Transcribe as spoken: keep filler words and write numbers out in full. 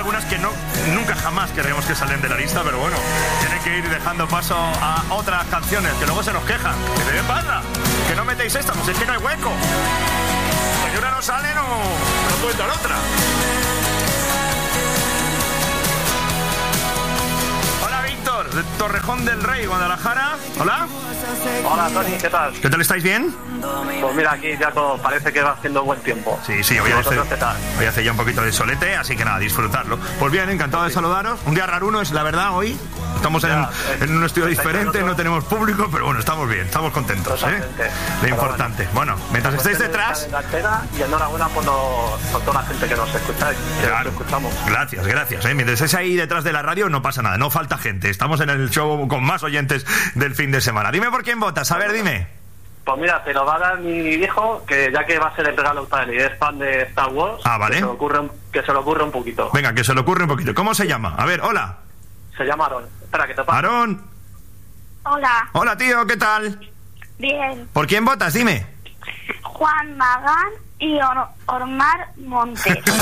algunas que no nunca jamás querríamos que salen de la lista, pero bueno, tienen que ir dejando paso a otras canciones que luego se nos quejan. ¿Qué pasa? Que no metéis esta, pues es que no hay hueco. Si una no sale, no, no puede entrar otra. Hola, Víctor, de Torrejón del Rey, Guadalajara. Hola. Hola, Tony, ¿qué tal? ¿Qué tal, estáis bien? Pues mira, aquí ya todo parece que va haciendo buen tiempo. Sí, sí, hoy hace, hoy hace ya un poquito de solete, así que nada, disfrutarlo. Pues bien, encantado de saludaros. Un día raruno es la verdad hoy. Estamos en, ya, en un estudio diferente, no tenemos público, pero bueno, estamos bien, estamos contentos, ¿eh? Lo importante. Bueno, bueno mientras estéis detrás... Y enhorabuena por, lo, por toda la gente que nos escucháis, que claro. nos escuchamos. Gracias, gracias. ¿eh? Mientras estéis ahí detrás de la radio no pasa nada, no falta gente. Estamos en el show con más oyentes del fin de semana. Dime por quién votas, a ver, dime. Pues mira, te lo va a dar mi hijo, que ya que va a ser el regalo para él y es fan de Star Wars, ah, vale. que, se le ocurre un, que se le ocurre un poquito. Venga, que se le ocurre un poquito. ¿Cómo se llama? A ver, hola. Se llama Aarón. Espera, que te pasa. Aarón. Hola. Hola, tío, ¿qué tal? Bien. ¿Por quién votas? Dime. Juan Magán y Or- Ormar Montes.